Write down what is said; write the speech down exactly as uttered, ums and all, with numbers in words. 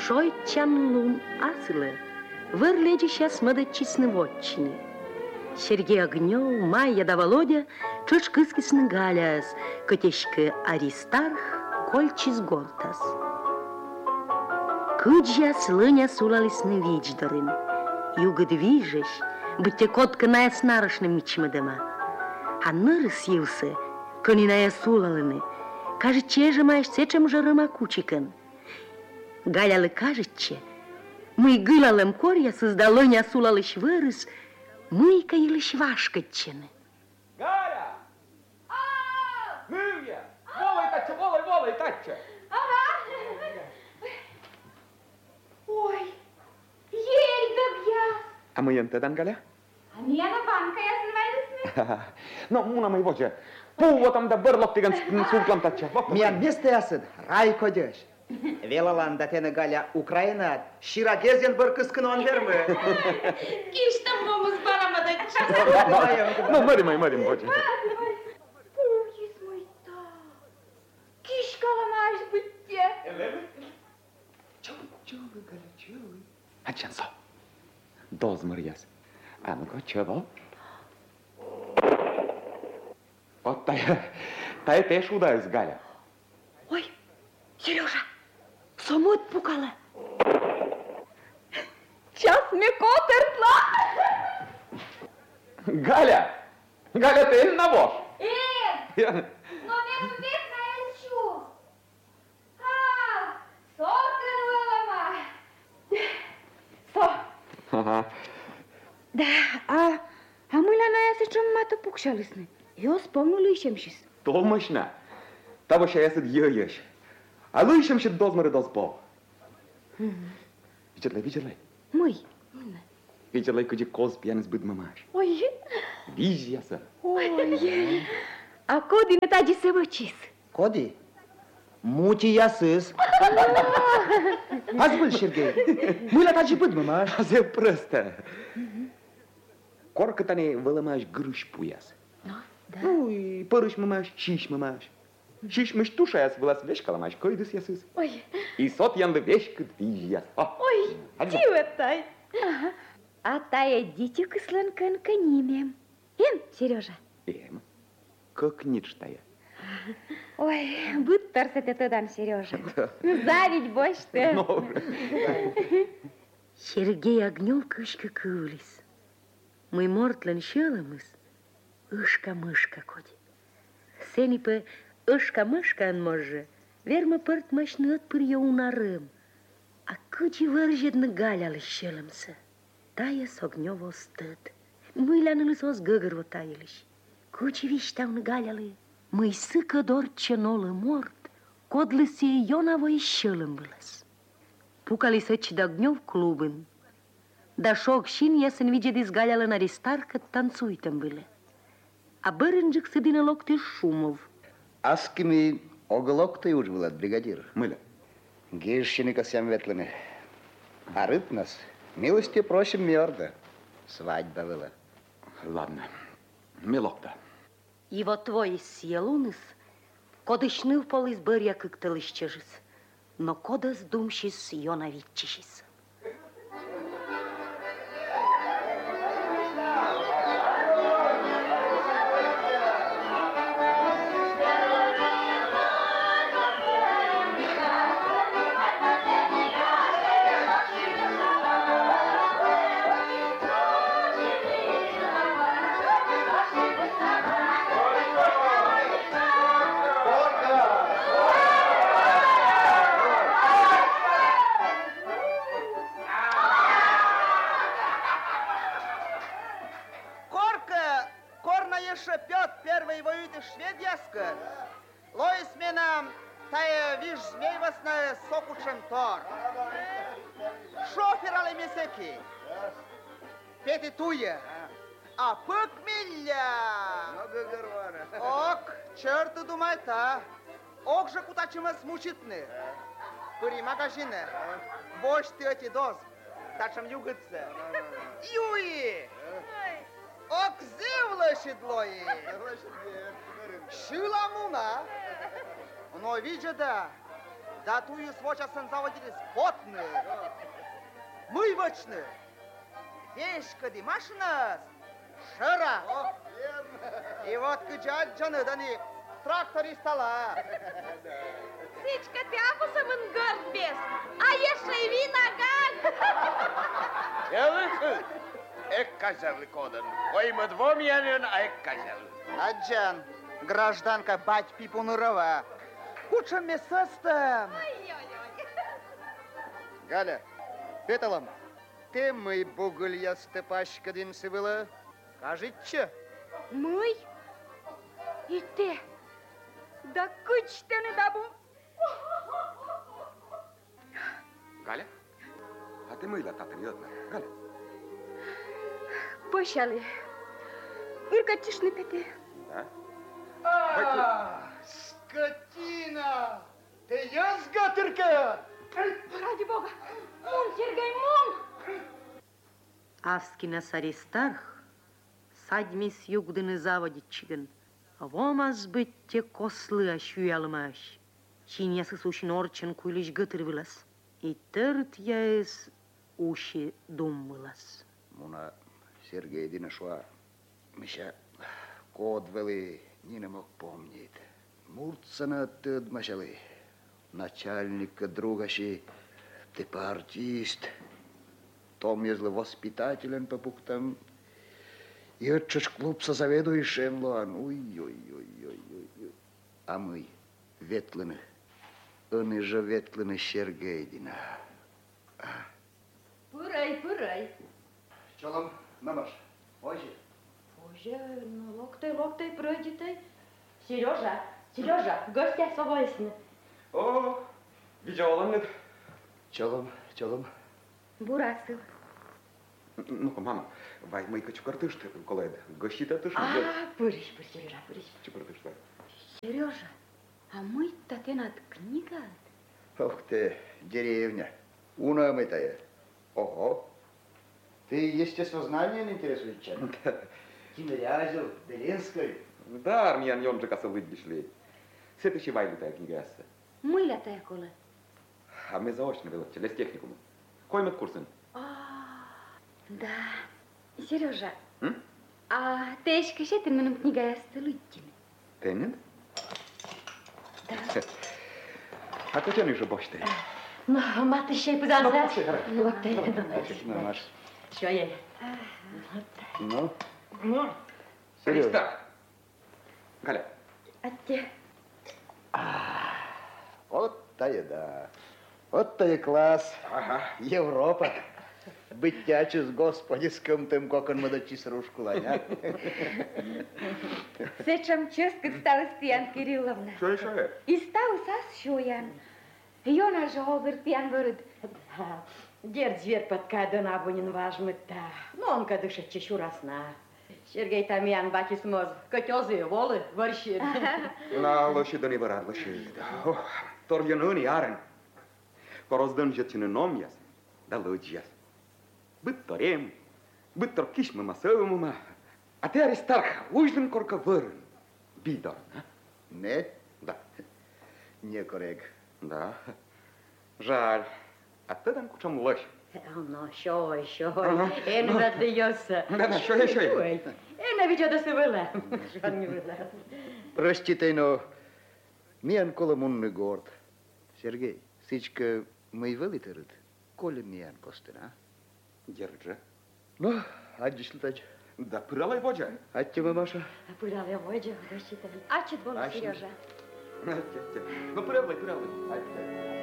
Шой чанлун асылы, вырледи сейчас мадачисны вотчины. Сергей Огнев, Майя да Володя, чушкыскисны галяс, котешка Аристарх, кольчис гортас. Кыджа слыня сулалисны видждарын. Юга движеш, будьте котка на яснарышным мичмадама. А нырыс юсы, кони на ясулалыны, кажет, чеже маешь сечем жарыма кучикан. Галялы кажетче, мы гылалым корья создало не асулалыш вырыс, мы каилыш вашкатчены. Галя! Мюя! Волой тача, волой, волой тача! Ой, ель я. А мы ентедан, Галя? А мне на банка я называюсь. No, muna mai voce. Puhuotam da vărloptigan suflam tacea. Mian meste asad, rai kodeș. Velalan da tene Galia Ucraina, Shiragezen bărcăscân on vermă. Кишта мому с барама да часа. Ну, mărim mai, mărim voce. Пухис мой та. Кишка ломаешь будьте. Ce ce Galia, ce Hacean sau. Doz mărias. Anco ceva? Вот тая, тая теж удаюсь, Галя. Ой, Сережа, самот пукала. Час мне котертла. Галя, Галя, ты на вож. Эй, но не убить на еще. А, сорка лома. Со. Ага. Да, а, а мы на нас еще мато пукшалысны. Eu spomnul lui Șemșis. Tolmașna. Tavo și aia să dieieș. A lui și-am și dozmără dozbov. Vicerlai, vicerlai. Măi. Vicerlai cu ce coz pian zbât mămaș. Oi. Vizia să. Oi. A codi ne tagi să văcis. Codi? Muti iasâs. Azi băl, Sergei. Mui la tagi bât mămaș. Azi e prăstă. Corcă-tane vălămaș grâși puiasă. Da. Ui, părâși mămaș, șiși mămaș. Șiși măștușa aia să vă las vești calamaș, că-i dus iasâs. Oi. I sot i-am de vești cât vizia. Oi, ce tai? A ta e dice că slăncă-n cănime. Em, Serежа. Em, как nici taia. Ой, быттар să te tădan, Serежа. Завидь больше. Сергей Огнев кышка кылис. Мы мортлен щеломыс. Ышка-мышка коди. Сени pe ышка-мышка în može. Верма пърт машнът пыр я унарым. А кычи вържет на галя лещелымсы. Тая с Огнево стыд. Мыля нылысос гыгырво таялыш. Кычи виштав на галялы. Мый сыка дор ченолы морт. Кодлысы йонаво ищелым былас. Пукали сăci да Огнев клубын. Да шок шин ясен виджедис галяла на Аристарха танцуйтем были. А бărânjăc să dină loc de șumov. Аскими оголок ты уж был от бригадир. Мыля. Гирщиника сям ветлами. А рыб нас милости просим мёрда. Свадьба была. Ладно, милок-то. И вот твой сиелуныс, кодышны в пол избырья кыктылышчыжыс, но кодас думщис йонавитчишис. Шофер ale meseki. Pete tuie. A păc milja. Ok, certă dumai ta. Ok și cu ta ce mă smucitne. Pări magazine. Boști ăti doz. Dar ce-am iugăță. Iui. Ok zivlă și dloi. Și la muna. Noi vige da. Да ту и своча сын заводились потны. Мы вочны. Вешка ди машина. Шара. И вот кыджат джаны дани трактористала. Сичка, ти ако съм în gărd без, a ieși vina gan. Елы, эк козявлы кодан. Ой, мы двум янен, а эк козявлы. Аджан, гражданка бать Пипунурова. Куча месостом. Галя, петалам, ты мой бугулья степашка дин сывыла? Кажет, че? Măi, и те, да câți te ne da bun? Галя? А ты мыла, тата, йодна. Галя? Pășale, urcă-ți șnipete. Да? А, скотина! Ты язга тырка! Ради Бога, mun, Sergei, mun! Авскинас Аристарх, садьмис югдыны заводичиган, вомаз быть те кослы ащуялмаш, чинясы сушин орчен куйлиш гытырвылас, и тырт яэс уши думмылас. Муна Сергей Динашуа, Миша, код вели, не не мог помнить. Мурцана тыд машалы, начальника другаши, ты артист. Том, если воспитателен по пунктам, и отчешь клуб со заведующим луан. Ой-ой-ой-ой-ой. А мы, ветлыны, он и же ветлыны Сергейдина. Părăi, părăi. Чолом, намаш, ojе. Боже, ну локтай, локтай, пройдите. Сережа, Сережа, гостя свободны. О, видел он нет? Чолом, чолом. Бурасыл. Ну-ка, мама, вай, мы качу картыш, ты, колед, гощита ты что? А, пырыш, пырыш, Сережа, пырыш. Че картыш, да? Сережа, а мы-то ты над книга? Ух ты, деревня. Унамытая. Ого. Ты естествознанием интересуешь, чем? Тимирязев, Белинской. Да, армиян ён же каса выдвиш ли. Следующий вай летая книга ясса. Мыля-то якола. А мы заочно велочи, лес техникума. Кой мет курсын? Да. Сережа, М? а ты еще что ты мне книга ясса лыттин? Ты нет? Да. А ты тяни же бошты. Ну, маты ще й позавзя. Ну, Локтай, Намаш. Що є? Ну, Ну, Сережа. Так. Галя. а те? Вот та еда. Вот та и класс. Ага. Европа. Бытяче с господиском тем, как он модочи с рушку ланя. Сечам честка стала Стиян Кирилловна. Что еще? И стал сас шоян. Йона же оберт пьян вырыт. Дед зверь под кадон абонин важмыта. Ну, он кадыша чешу расна. Сергей Тамян баки смоз. Котёзы, волы, варщин. На лоши да не варад лоши. Тор януни арен. Короздын жетчины ном яс. Да луч яс. Быт торем. Быт тор кишмы масовымыма. А ты Аристарха, уждын корка вырын. Бидор, а? Не? Да. Не коррек. Да. Жаль. А ты там кучам лошь. Ну, що, що? Ага. Е, не надайося. Да-да, що є, що є? Ой, е, навіть я до себе вела. Що не вела? Простите, но миян кола мунны горд. Сергей, сычка мой вылитерит, коли миян костына. Держи. Ну, аддиш летать. Да пыралай воджа. Аттема, Маша. Пырал я водя, рассчитывали. А чет было, Ачно. Сережа? Ну пыралай, пыралай. Атте.